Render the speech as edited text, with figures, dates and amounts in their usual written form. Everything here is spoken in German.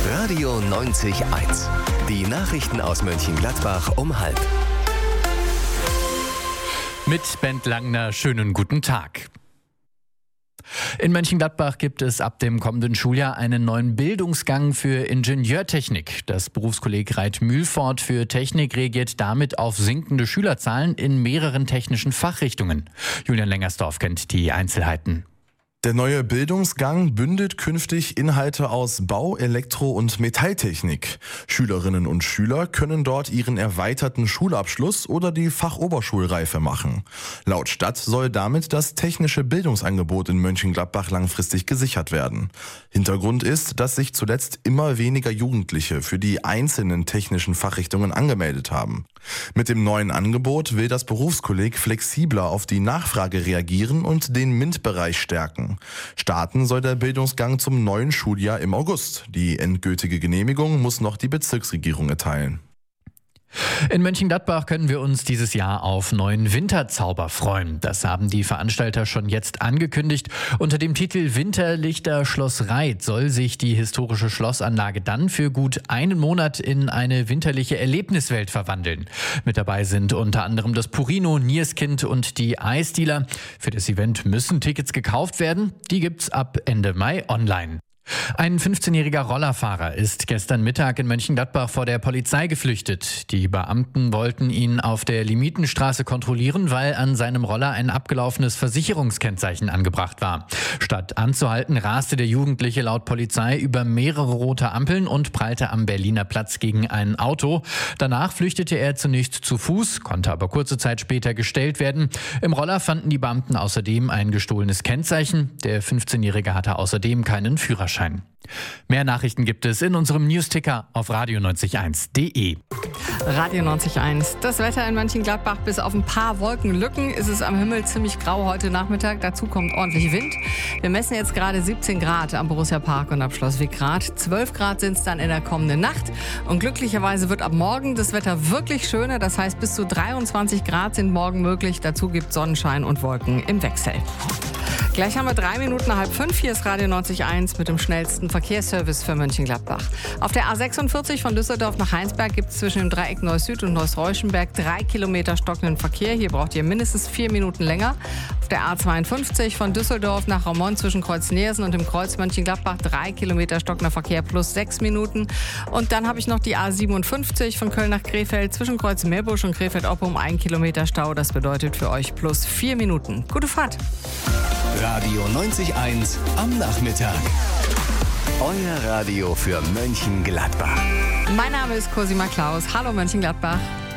Radio 90.1. Die Nachrichten aus Mönchengladbach um 12:30. Mit Bent Langner, schönen guten Tag. In Mönchengladbach gibt es ab dem kommenden Schuljahr einen neuen Bildungsgang für Ingenieurtechnik. Das Berufskolleg Reit-Mühlfort für Technik reagiert damit auf sinkende Schülerzahlen in mehreren technischen Fachrichtungen. Julian Lengersdorf kennt die Einzelheiten. Der neue Bildungsgang bündelt künftig Inhalte aus Bau-, Elektro- und Metalltechnik. Schülerinnen und Schüler können dort ihren erweiterten Schulabschluss oder die Fachoberschulreife machen. Laut Stadt soll damit das technische Bildungsangebot in Mönchengladbach langfristig gesichert werden. Hintergrund ist, dass sich zuletzt immer weniger Jugendliche für die einzelnen technischen Fachrichtungen angemeldet haben. Mit dem neuen Angebot will das Berufskolleg flexibler auf die Nachfrage reagieren und den MINT-Bereich stärken. Starten soll der Bildungsgang zum neuen Schuljahr im August. Die endgültige Genehmigung muss noch die Bezirksregierung erteilen. In Mönchengladbach können wir uns dieses Jahr auf neuen Winterzauber freuen. Das haben die Veranstalter schon jetzt angekündigt. Unter dem Titel Winterlichter Schloss Reit soll sich die historische Schlossanlage dann für gut einen Monat in eine winterliche Erlebniswelt verwandeln. Mit dabei sind unter anderem das Purino, Nierskind und die Eisdealer. Für das Event müssen Tickets gekauft werden. Die gibt's ab Ende Mai online. Ein 15-jähriger Rollerfahrer ist gestern Mittag in Mönchengladbach vor der Polizei geflüchtet. Die Beamten wollten ihn auf der Limitenstraße kontrollieren, weil an seinem Roller ein abgelaufenes Versicherungskennzeichen angebracht war. Statt anzuhalten, raste der Jugendliche laut Polizei über mehrere rote Ampeln und prallte am Berliner Platz gegen ein Auto. Danach flüchtete er zunächst zu Fuß, konnte aber kurze Zeit später gestellt werden. Im Roller fanden die Beamten außerdem ein gestohlenes Kennzeichen. Der 15-Jährige hatte außerdem keinen Führerschein. Mehr Nachrichten gibt es in unserem Newsticker auf radio901.de. Radio 90.1. Das Wetter in Mönchengladbach, bis auf ein paar Wolkenlücken ist es am Himmel ziemlich grau heute Nachmittag. Dazu kommt ordentlich Wind. Wir messen jetzt gerade 17 Grad am Borussia Park und am Schloss Wickrath. 12 Grad sind es dann in der kommenden Nacht. Und glücklicherweise wird ab morgen das Wetter wirklich schöner. Das heißt, bis zu 23 Grad sind morgen möglich. Dazu gibt es Sonnenschein und Wolken im Wechsel. Gleich haben wir 3 Minuten nach 4:30. Hier ist Radio 90.1 mit dem schnellsten Verkehrsservice für Mönchengladbach. Auf der A46 von Düsseldorf nach Heinsberg gibt es zwischen dem Dreieck Neuss-Süd und Neuss-Reuschenberg 3 Kilometer stockenden Verkehr. Hier braucht ihr mindestens 4 Minuten länger. Auf der A52 von Düsseldorf nach Raumont zwischen Kreuz Neersen und dem Kreuz Mönchengladbach 3 Kilometer stockender Verkehr plus 6 Minuten. Und dann habe ich noch die A57 von Köln nach Krefeld zwischen Kreuz Meerbusch und Krefeld-Oppum 1 Kilometer Stau. Das bedeutet für euch plus 4 Minuten. Gute Fahrt! Radio 90.1 am Nachmittag. Euer Radio für Mönchengladbach. Mein Name ist Cosima Klaus. Hallo Mönchengladbach.